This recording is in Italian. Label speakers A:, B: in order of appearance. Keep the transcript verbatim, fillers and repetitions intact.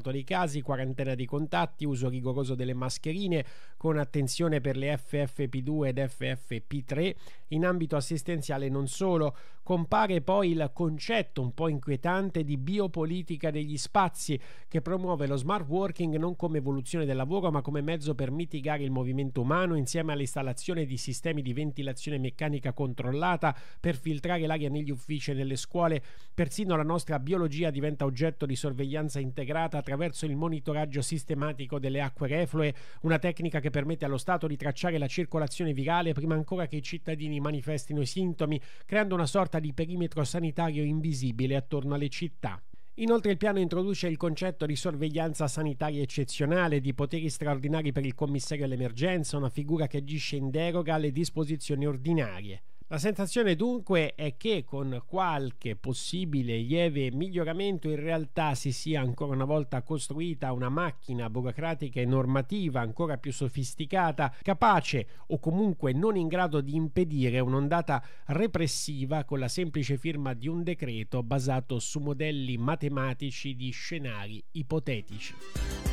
A: monitorato dei casi, quarantena dei contatti, uso rigoroso delle mascherine con attenzione per le F F P due ed F F P tre. In ambito assistenziale non solo, compare poi il concetto un po' inquietante di biopolitica degli spazi, che promuove lo smart working non come evoluzione del lavoro ma come mezzo per mitigare il movimento umano, insieme all'installazione di sistemi di ventilazione meccanica controllata per filtrare l'aria negli uffici e nelle scuole. Persino la nostra biologia diventa oggetto di sorveglianza integrata attraverso il monitoraggio sistematico delle acque reflue, una tecnica che permette allo Stato di tracciare la circolazione virale prima ancora che i cittadini manifestino i sintomi, creando una sorta di perimetro sanitario invisibile attorno alle città. Inoltre il piano introduce il concetto di sorveglianza sanitaria eccezionale, di poteri straordinari per il commissario all'emergenza, una figura che agisce in deroga alle disposizioni ordinarie. La sensazione dunque è che con qualche possibile lieve miglioramento in realtà si sia ancora una volta costruita una macchina burocratica e normativa ancora più sofisticata, capace o comunque non in grado di impedire un'ondata repressiva con la semplice firma di un decreto basato su modelli matematici di scenari ipotetici.